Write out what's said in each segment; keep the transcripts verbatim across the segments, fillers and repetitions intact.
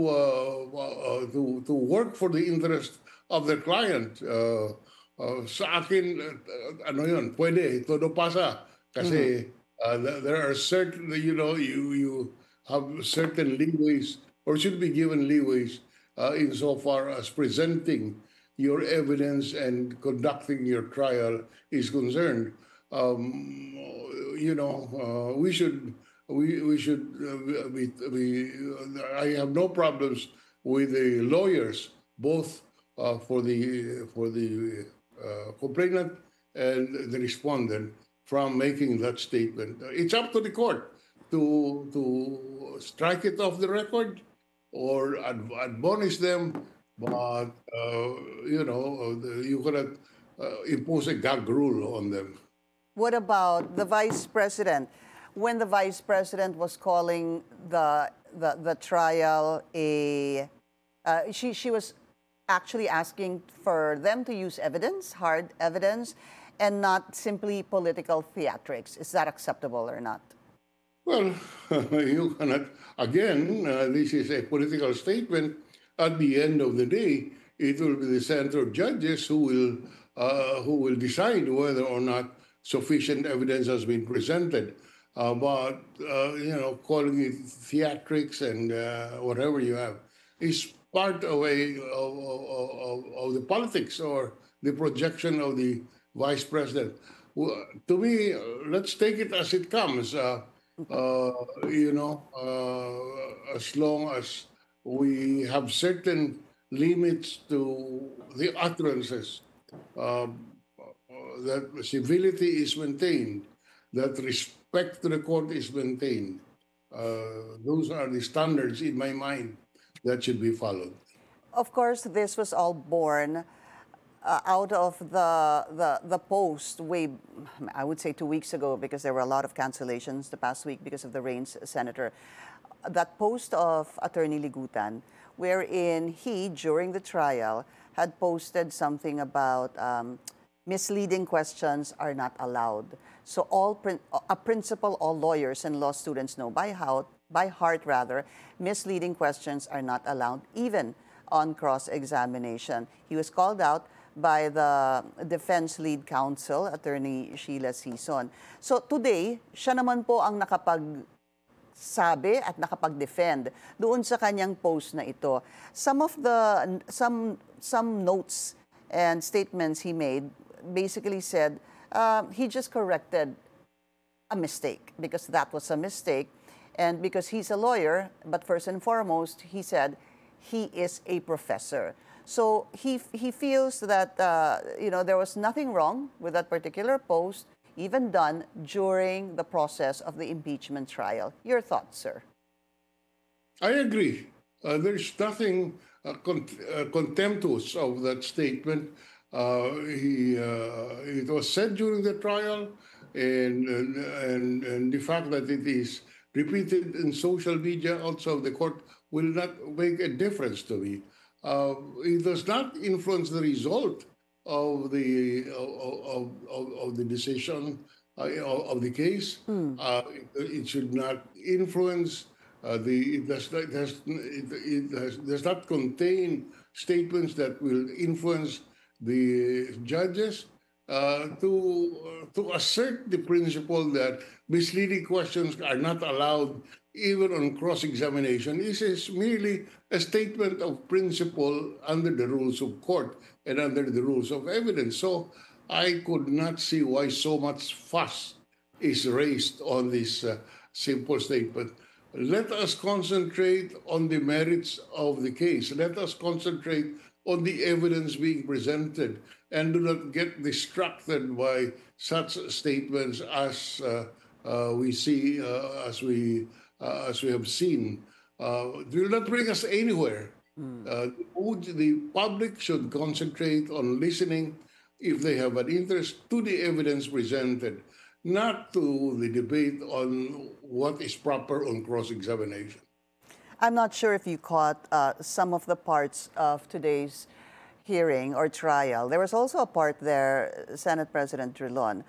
uh, uh, to, to work for the interest of their client. Uh, uh, sa akin, uh, ano yun, pwede, todo pasa. Mhm. Kasi uh, th- there are certain, you know, you, you have certain leeways or should be given leeways uh, insofar as presenting your evidence and conducting your trial is concerned. Um, you know, uh, we should we we should uh, be, be uh, I have no problems with the lawyers, both uh, for the for the uh, complainant and the respondent from making that statement. It's up to the court to to strike it off the record or ad- admonish them, but uh, you know uh, you cannot uh, impose a gag rule on them. What about the vice president? When the vice president was calling the the, the trial a, uh, she she was actually asking for them to use evidence, hard evidence, and not simply political theatrics. Is that acceptable or not? Well, you cannot. Again, uh, this is a political statement. At the end of the day, it will be the center of judges who will uh, who will decide whether or not sufficient evidence has been presented. Uh, but uh, you know, calling it theatrics and uh, whatever you have is part of a of, of, of, of the politics or the projection of the vice president. Well, to me, uh, let's take it as it comes. Uh, uh, you know, uh, as long as we have certain limits to the utterances, um, uh, that civility is maintained, that respect to the court is maintained. Uh, those are the standards in my mind that should be followed. Of course, this was all born uh, out of the, the the post way, I would say two weeks ago, because there were a lot of cancellations the past week because of the rains, Senator. That post of Attorney Ligutan, wherein he, during the trial, had posted something about um, misleading questions are not allowed. So all prin- a principal, all lawyers and law students know by how by heart rather, misleading questions are not allowed, even on cross-examination. He was called out by the defense lead counsel, Attorney Sheila Sison. So today, siya naman po ang nakapag sabi at nakapag-defend doon sa kanyang post na ito. Some of the some some notes and statements he made basically said uh, he just corrected a mistake because that was a mistake. And because he's a lawyer, but first and foremost, he said he is a professor. So he, he feels that uh, you know there was nothing wrong with that particular post, even done during the process of the impeachment trial. Your thoughts, sir? I agree. Uh, there's nothing uh, con- uh, contemptuous of that statement. Uh, he, uh, it was said during the trial, and, and and and the fact that it is repeated in social media outside of the court will not make a difference to me. Uh, it does not influence the result of the of, of, of, of the decision uh, of, of the case. Mm. Uh, it, it should not influence uh, the it does not, it has, it, it has, does not contain statements that will influence the judges uh, to to assert the principle that misleading questions are not allowed even on cross-examination. This is merely a statement of principle under the rules of court and under the rules of evidence. So I could not see why so much fuss is raised on this uh, simple statement. Let us concentrate on the merits of the case. Let us concentrate on the evidence being presented and do not get distracted by such statements as uh, uh, we see, uh, as we uh, as we have seen. Uh, it will not bring us anywhere. Mm. Uh, the public should concentrate on listening if they have an interest to the evidence presented, not to the debate on what is proper on cross-examination. I'm not sure if you caught uh, some of the parts of today's hearing or trial. There was also a part there, Senate President Drilon,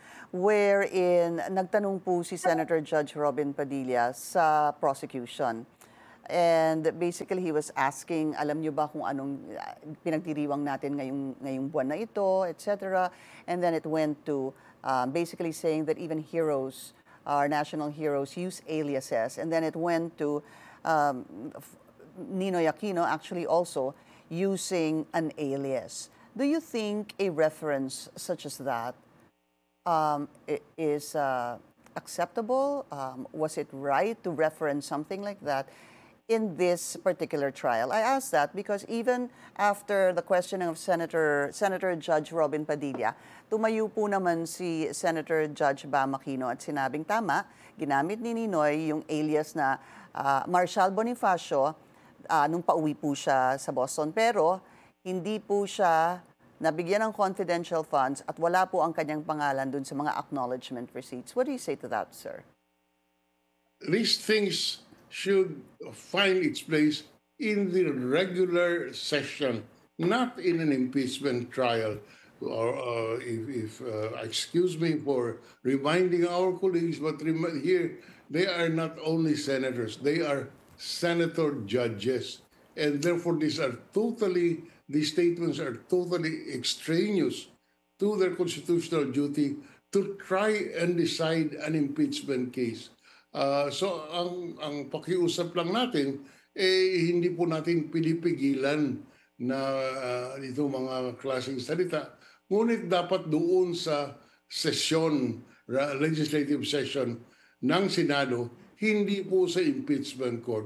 wherein nagtanong po si Senator Judge Robin Padilla sa prosecution. And basically, he was asking, alam niyo ba kung anong uh, pinagdiriwang natin ngayong, ngayong buwan na ito, et cetera. And then it went to um, basically saying that even heroes, our national heroes, use aliases. And then it went to um, f- Ninoy Aquino actually also using an alias. Do you think a reference such as that um, i- is uh, acceptable? Um, was it right to reference something like that in this particular trial? I ask that because even after the questioning of Senator Senator Judge Robin Padilla, tumayo po naman si Senator Judge Bam Aquino at sinabing tama, ginamit ni Ninoy yung alias na ah, Marshal Bonifacio ah, nung pauwi po siya sa Boston. Pero hindi po siya nabigyan ng confidential funds at wala po ang kanyang pangalan dun sa mga acknowledgement receipts. What do you say to that, sir? These things should find its place in the regular session, not in an impeachment trial. Or uh, if, if uh, excuse me for reminding our colleagues, but rem- here they are not only senators; they are senator judges, and therefore these are totally these statements are totally extraneous to their constitutional duty to try and decide an impeachment case. Uh, so ang ang pakiusap lang natin eh hindi po natin pinipigilan na uh, ito mga klaseng salita. Ngunit dapat doon sa session, ra- legislative session ng Senado, hindi po sa impeachment court.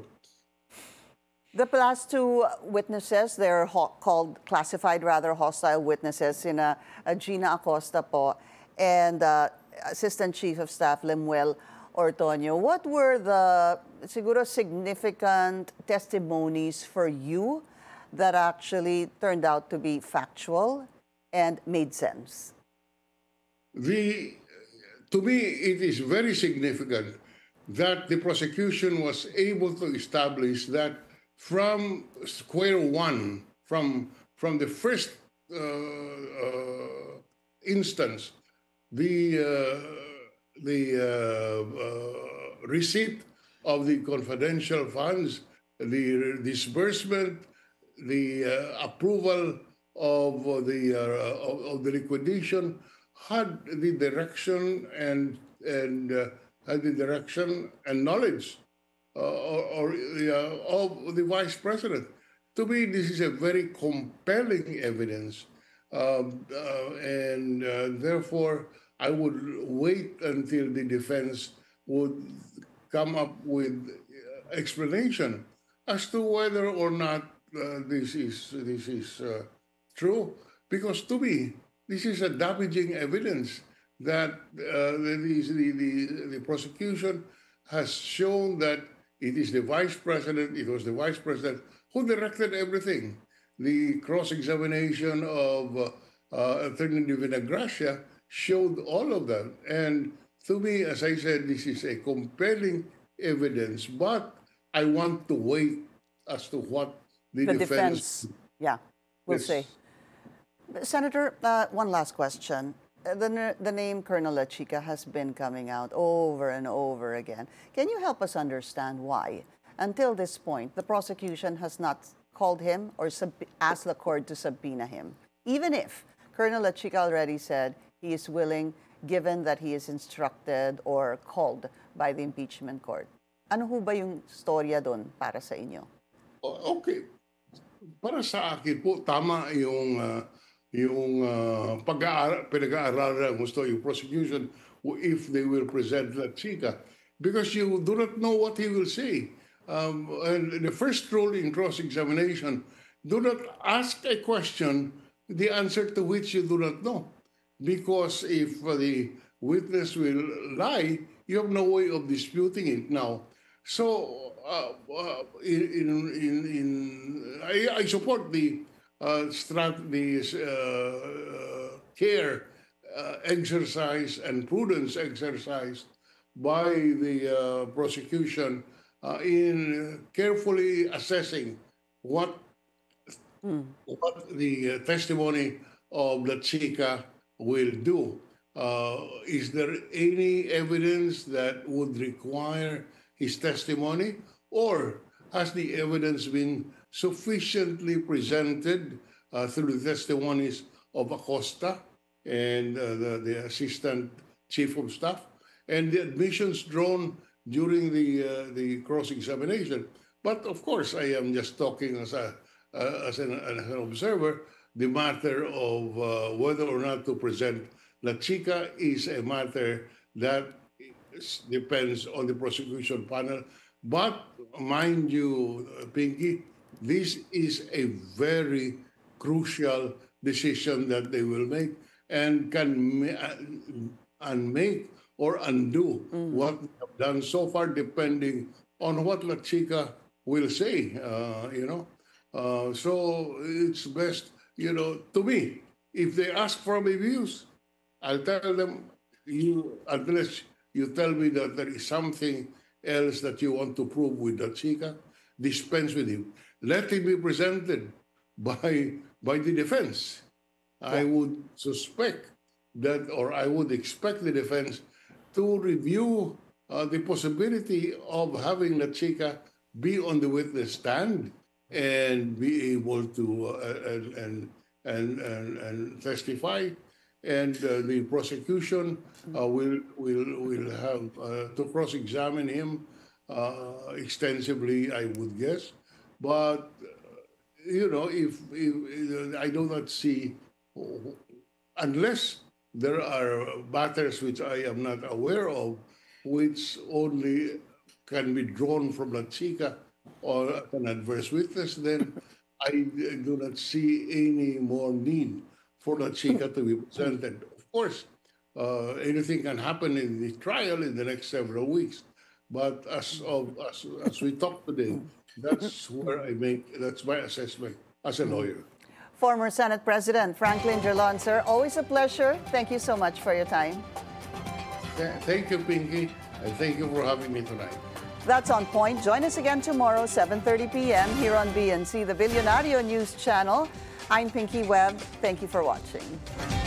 The last two witnesses, they're ho- called classified, rather hostile witnesses, in uh, uh, Gina Acosta po and uh, Assistant Chief of Staff Lemuel Ortonio. What were the siguro significant testimonies for you that actually turned out to be factual and made sense? The to me it is very significant that the prosecution was able to establish that from square one, from from the first uh, uh, instance, the uh, the uh, uh, receipt of the confidential funds, the disbursement, the uh, approval of uh, the uh, of, of the liquidation had the direction and and uh, had the direction and knowledge uh, or, or uh, of the vice president. To me, this is a very compelling evidence, um, uh, and uh, therefore I would wait until the defense would come up with uh, explanation as to whether or not uh, this is this is uh, true. Because to me, this is a damaging evidence that uh, the, the, the, the prosecution has shown that it is the vice president, it was the vice president who directed everything. The cross-examination of uh, uh, Attorney Divina Gracia showed all of that. And to me, as I said, this is a compelling evidence, but I want to wait as to what the, The defense. defense, yeah, we'll Yes. see. Senator, uh, one last question. Uh, The, n- the name Colonel La Chica has been coming out over and over again. Can you help us understand why, until this point, the prosecution has not called him or sub- asked the court to subpoena him? Even if Colonel La Chica already said he is willing, given that he is instructed or called by the impeachment court. Ano ho ba yung storya doon para sa inyo? O- Okay. Para sa akin po, tama yung uh, yung uh, pag-aaral, pinag-aaralan gusto yung prosecution if they will present La Chica. Because you do not know what he will say. Um, and the first rule in cross-examination, do not ask a question, the answer to which you do not know. Because if uh, the witness will lie, you have no way of disputing it now. So, uh, uh, in, in, in, in I, I support the uh, strat, the uh, care uh, exercise and prudence exercise by the uh, prosecution uh, in carefully assessing what what the uh, testimony of the Chica will do. Uh, is there any evidence that would require his testimony, or has the evidence been sufficiently presented uh, through the testimonies of Acosta and uh, the, the assistant chief of staff and the admissions drawn during the uh, the cross-examination? But of course, I am just talking as a uh, as, an, as an observer. The matter of uh, whether or not to present La Chica is a matter that is- depends on the prosecution panel. But mind you, uh, Pinky, this is a very crucial decision that they will make and can ma- uh, and make or undo what they have done so far, depending on what La Chica will say. Uh, you know, uh, so it's best, you know, to me, if they ask for my views, I'll tell them, you, unless you tell me that there is something else that you want to prove with La Chica, dispense with him. Let him be presented by by the defense. I would suspect that, or I would expect the defense to review uh, the possibility of having La Chica be on the witness stand and be able to uh, and, and and and and testify, and uh, the prosecution uh, will will will have uh, to cross-examine him uh, extensively, I would guess. But you know, if, if I do not see, unless there are matters which I am not aware of, which only can be drawn from La Chica or an adverse witness, then I do not see any more need for La Chica to be presented. Of course, uh, anything can happen in the trial in the next several weeks. But as of as, as we talk today, that's where I make that's my assessment as a lawyer. Former Senate President Franklin Drilon, sir, always a pleasure. Thank you so much for your time. Th- Thank you, Pinky, and thank you for having me tonight. That's On Point. Join us again tomorrow, seven thirty p.m. here on B N C, the Billionario News Channel. I'm Pinky Webb. Thank you for watching.